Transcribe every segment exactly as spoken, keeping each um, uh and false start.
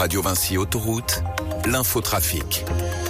Radio Vinci Autoroute, l'infotrafic.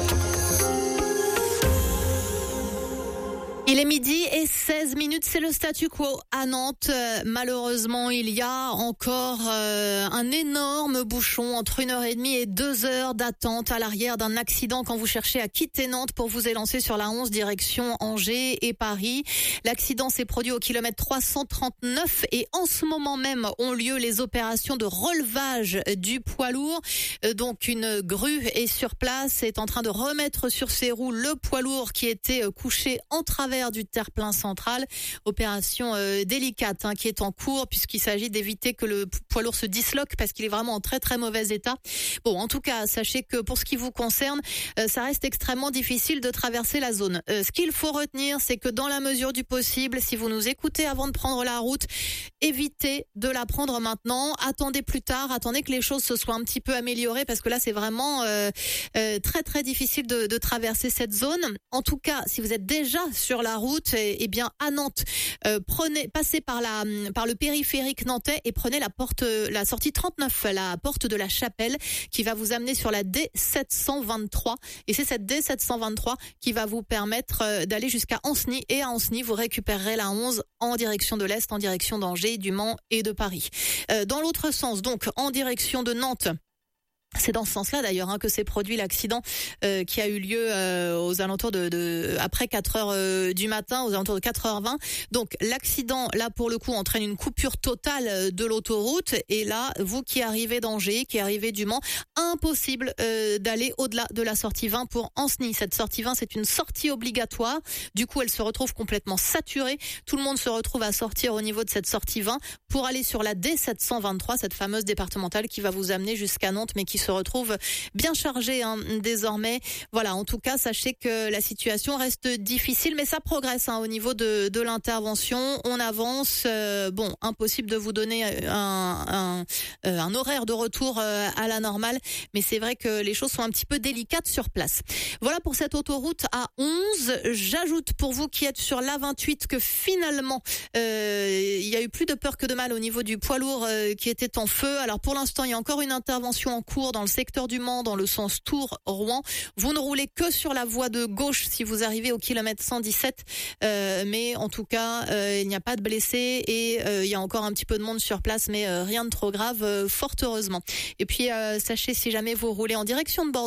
Il est midi et seize minutes, c'est le statu quo à Nantes. Euh, malheureusement, il y a encore euh, un énorme bouchon entre une heure et demie et deux heures d'attente à l'arrière d'un accident quand vous cherchez à quitter Nantes pour vous élancer sur la onze direction Angers et Paris. L'accident s'est produit au kilomètre trois cent trente-neuf et en ce moment même ont lieu les opérations de relevage du poids lourd. Euh, donc une grue est sur place, est en train de remettre sur ses roues le poids lourd qui était couché en travers du terre-plein central. Opération euh, délicate hein, qui est en cours puisqu'il s'agit d'éviter que le poids lourd se disloque parce qu'il est vraiment en très très mauvais état. Bon, en tout cas, sachez que pour ce qui vous concerne, euh, ça reste extrêmement difficile de traverser la zone. Euh, ce qu'il faut retenir, c'est que dans la mesure du possible, si vous nous écoutez avant de prendre la route, évitez de la prendre maintenant. Attendez plus tard, attendez que les choses se soient un petit peu améliorées parce que là, c'est vraiment euh, euh, très très difficile de, de traverser cette zone. En tout cas, si vous êtes déjà sur la route, eh bien à Nantes, euh, prenez, passez par la, par le périphérique nantais et prenez la porte, la sortie trente-neuf, la porte de la Chapelle, qui va vous amener sur la D sept cent vingt-trois. Et c'est cette D sept cent vingt-trois qui va vous permettre d'aller jusqu'à Ancenis. Et à Ancenis, vous récupérerez la onze en direction de l'Est, en direction d'Angers, du Mans et de Paris. Euh, dans l'autre sens, donc en direction de Nantes. C'est dans ce sens-là d'ailleurs hein, que s'est produit l'accident euh, qui a eu lieu euh, aux alentours de, de après quatre heures euh, du matin, aux alentours de quatre heures vingt. Donc l'accident là pour le coup entraîne une coupure totale de l'autoroute et là vous qui arrivez d'Angers, qui arrivez du Mans, impossible euh, d'aller au-delà de la sortie vingt pour Ancenis. Cette sortie vingt, c'est une sortie obligatoire. Du coup, elle se retrouve complètement saturée. Tout le monde se retrouve à sortir au niveau de cette sortie vingt pour aller sur la D sept cent vingt-trois, cette fameuse départementale qui va vous amener jusqu'à Nantes mais qui se retrouve bien chargé hein, désormais. Voilà, en tout cas, sachez que la situation reste difficile, mais ça progresse hein, au niveau de, de l'intervention. On avance. Euh, bon, impossible de vous donner un, un, un horaire de retour euh, à la normale, mais c'est vrai que les choses sont un petit peu délicates sur place. Voilà pour cette autoroute A onze. J'ajoute pour vous qui êtes sur l'A vingt-huit que finalement, euh, il y a eu plus de peur que de mal au niveau du poids lourd euh, qui était en feu. Alors pour l'instant, il y a encore une intervention en cours dans le secteur du Mans, dans le sens Tours-Rouen. Vous ne roulez que sur la voie de gauche si vous arrivez au kilomètre cent dix-sept. Euh, mais en tout cas, euh, il n'y a pas de blessés et euh, il y a encore un petit peu de monde sur place, mais euh, rien de trop grave, euh, fort heureusement. Et puis, euh, sachez si jamais vous roulez en direction de Bordeaux,